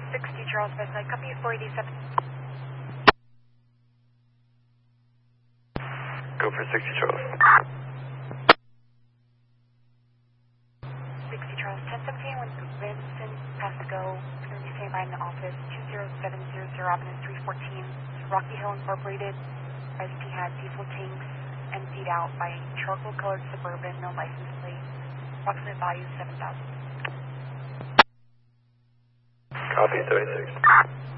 60 Charles Westside, copy 487. Go for 60 Charles. 60 Charles, 1017, when Vincent Pasco, going to be standing by in the office, 20700 Avenue 314, Rocky Hill Incorporated. ST had diesel tanks emptied out by charcoal colored Suburban, no license plate. Approximate value 7,000. Copy 36.